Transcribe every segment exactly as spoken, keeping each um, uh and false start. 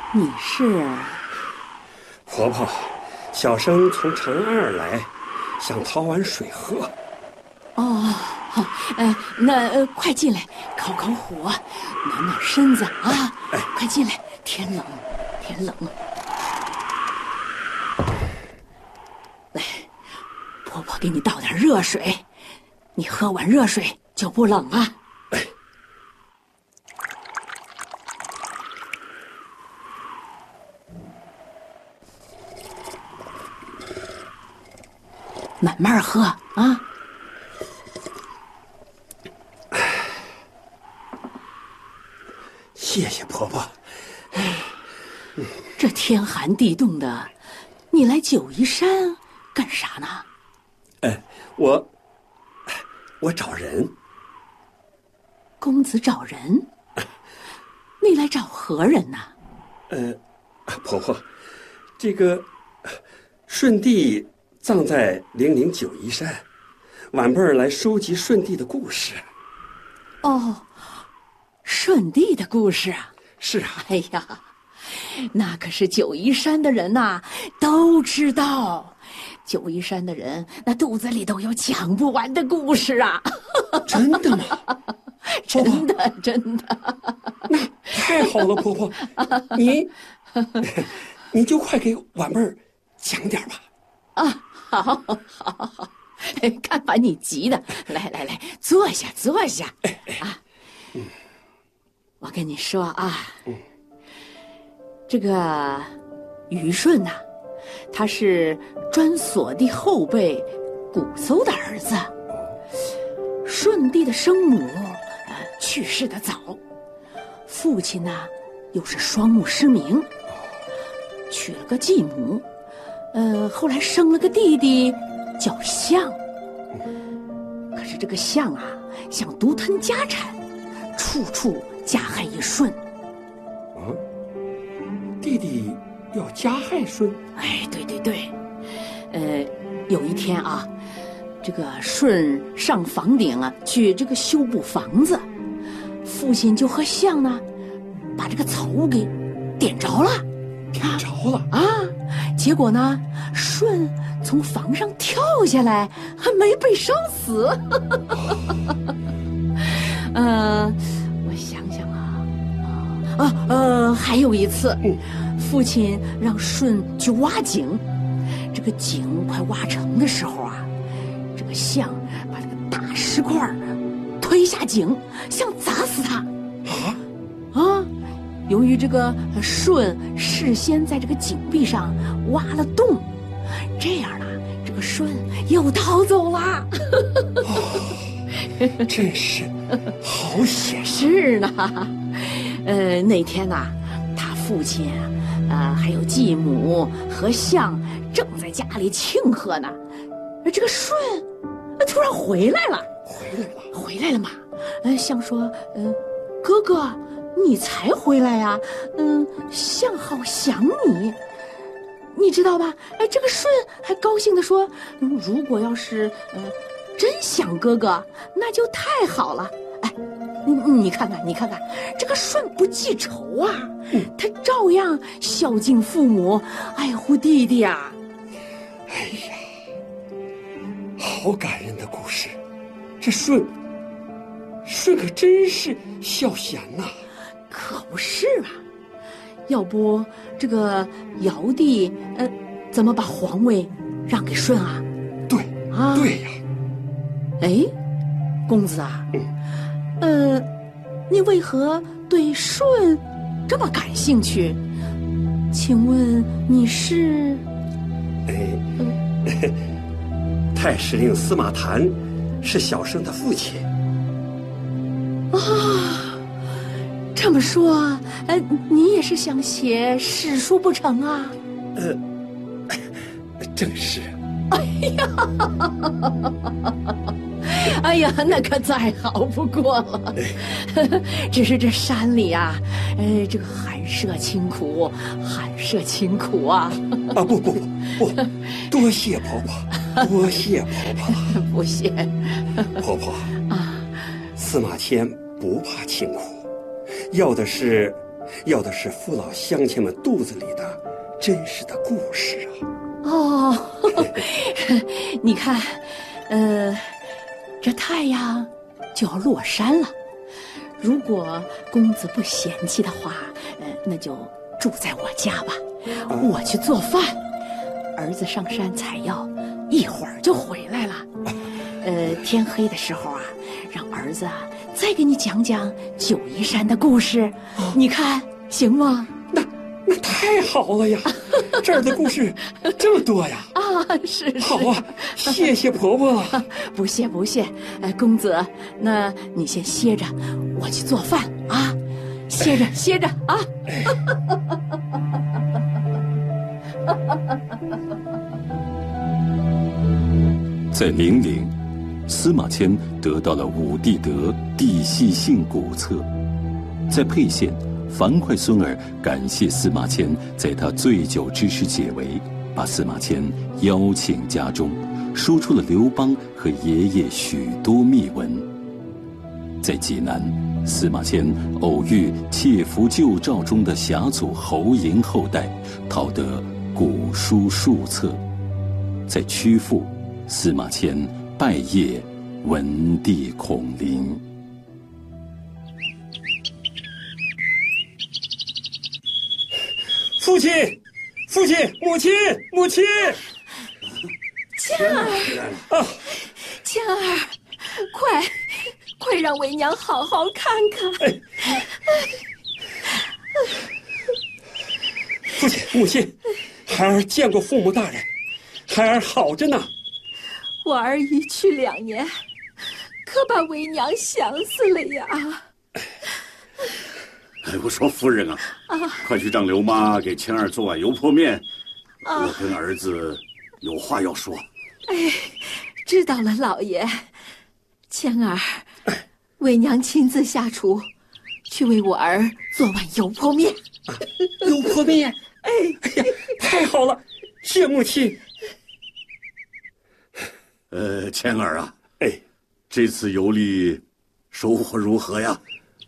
你是？ 婆婆，小生从长安而来，想讨碗水喝。 哦，好，呃，那、呃、快进来，烤烤火，暖暖身子啊！ 哎， 快进来，天冷，天冷。来，婆婆给你倒点热水，你喝碗热水就不冷了。 哎， 慢慢喝啊。 谢谢婆婆。 哎，这天寒地冻的，你来九嶷山干啥呢？ 哎，我我找人。 公子找人？你来找何人呢？ 呃，婆婆，这个舜帝葬在零陵九嶷山，晚辈儿来收集舜帝的故事。 哦，舜帝的故事啊？ 是啊。 哎呀，那可是九嶷山的人呐、啊，都知道。九嶷山的人那肚子里都有讲不完的故事啊！ 真的吗？ 真的，真的。 那太好了，婆婆，你你就快给晚辈儿讲点吧。 啊，好，好，好，好，看把你急的！来来来，坐下，坐下。 哎哎啊， 嗯， 我跟你说啊， 嗯， 这个虞舜呐、啊，他是专锁帝后辈瞽叟的儿子。舜帝的生母呃去世的早，父亲呢又是双目失明，娶了个继母，呃，后来生了个弟弟叫象。可是这个象啊，想独吞家产，处处加害于舜。 啊，弟弟要加害舜？ 哎，对对对，呃，有一天啊，这个舜上房顶啊，去这个修补房子，父亲就和象呢，把这个草屋给点着了， 点着了啊！结果呢，舜从房上跳下来，还没被烧死。呃，我想想啊，啊呃，还有一次， 嗯， 父亲让舜去挖井，这个井快挖成的时候啊，这个象把这个大石块推下井，想砸死他。 啊啊！由于这个舜事先在这个井壁上挖了洞，这样呢，这个舜又逃走了。 哦，真是好险！ 是呢，呃，那天呐、啊，他父亲啊，呃，还有继母和象正在家里庆贺呢，而这个舜突然回来了， 回来了， 回来了嘛？呃，象说，呃，哥哥，你才回来呀、啊？嗯，象好想你，你知道吧？哎，这个舜还高兴地说，嗯，如果要是呃真想哥哥，那就太好了。哎，你你看看，你看看，这个舜不记仇啊， 嗯， 他照样孝敬父母，爱护弟弟啊。 哎呀，好感人的故事，这舜，舜可真是孝贤呐、啊。 可不是嘛，要不这个尧帝呃怎么把皇位让给舜啊？ 对啊， 对呀。 哎，公子啊， 嗯， 呃，你为何对舜这么感兴趣？请问你是？ 哎，太史令司马谈是小生的父亲。 啊，这么说，呃，你也是想写史书不成啊？ 呃，正是。 哎呀，哎呀，那可再好不过了。只是这山里啊，哎，这个寒舍清苦，寒舍清苦啊！ 啊，不不不不，多谢婆婆，多谢婆婆。 不谢。 婆婆啊， 司马迁不怕清苦，要的是要的是父老乡亲们肚子里的真实的故事啊。 哦，你看，呃，这太阳就要落山了。如果公子不嫌弃的话，呃，那就住在我家吧，啊、我去做饭。儿子上山采药，一会儿就回来了。呃，天黑的时候啊，让儿子啊再给你讲讲九嶷山的故事，啊、你看行吗？ 那那太好了呀！这儿的故事这么多呀！ 啊，是是。 好啊，谢谢婆婆了。 不谢不谢，呃，公子，那你先歇着，我去做饭啊，歇着歇着啊。哎在零陵，司马迁得到了武帝德地系性古册。在沛县，樊哙孙儿感谢司马迁在他醉酒之时解围，把司马迁邀请家中，说出了刘邦和爷爷许多秘闻。在济南，司马迁偶遇窃符旧诏中的侠祖侯嬴后代，讨得古书数册。在曲阜，司马迁拜谒文帝孔林。 父亲，父亲，母亲，母亲， 谦儿啊，谦儿，快，快让为娘好好看看。哎、 父亲，母亲，孩儿见过父母大人，孩儿好着呢。 我儿一去两年，可把为娘想死了呀！ 哎，我说夫人啊，啊快去让刘妈给谦儿做碗油泼面，啊、我跟儿子有话要说。 哎，知道了，老爷。谦儿，为娘亲自下厨，去为我儿做碗油泼面。 啊、油泼面？哎，哎呀，太好了，谢母亲。 呃，谦儿啊， 哎， 这次游历收获如何呀？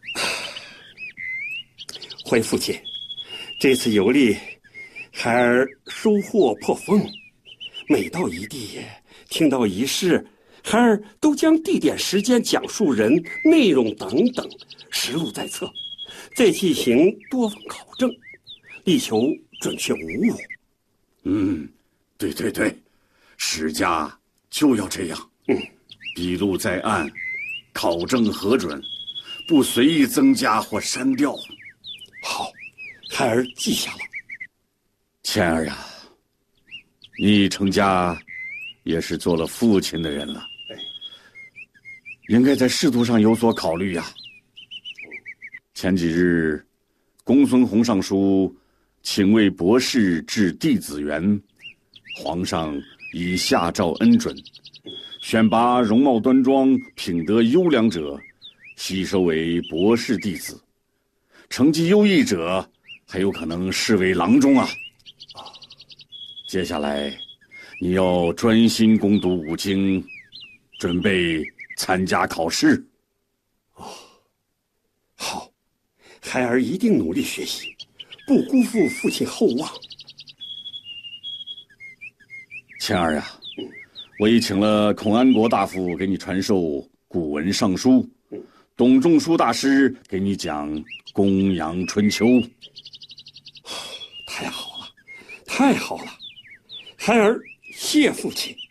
回父亲，这次游历，孩儿收获颇丰。每到一地，听到一事，孩儿都将地点、时间、讲述人、内容等等实录在册，再进行多方考证，力求准确无误。 嗯，对对对，史家就要这样，嗯，笔录在案，考证核准，不随意增加或删掉。 好，孩儿记下了。 谦儿呀，你成家也是做了父亲的人了，应该在仕途上有所考虑呀。前几日，公孙弘上书请为博士置弟子园，皇上已下诏恩准，选拔容貌端庄、品德优良者，悉收为博士弟子；成绩优异者，还有可能视为郎中啊。接下来，你要专心攻读五经，准备参加考试。 哦，好，孩儿一定努力学习，不辜负父亲厚望。 谦儿啊，我已请了孔安国大夫给你传授古文尚书，董仲舒大师给你讲公羊春秋。 太好了，太好了，孩儿谢父亲。